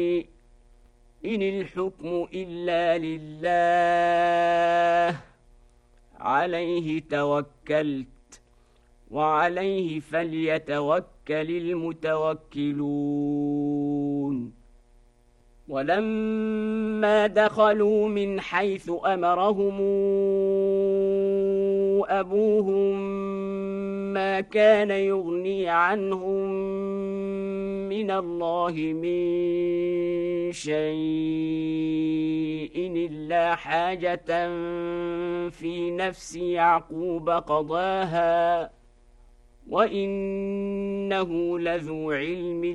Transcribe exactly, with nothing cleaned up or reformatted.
إن الحكم إلا لله عليه توكلت وعليه فليتوكل المتوكلون ولما دخلوا من حيث أمرهم أبوهم ما كان يغني عنهم من الله من شيء إلا حاجة في نفس يعقوب قضاها وإنه لذو علم